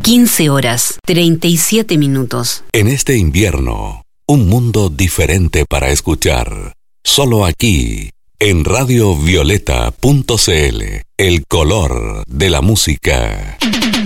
15 horas, 37 minutos. En este invierno, un mundo diferente para escuchar. Solo aquí, en radiovioleta.cl, el color de la música.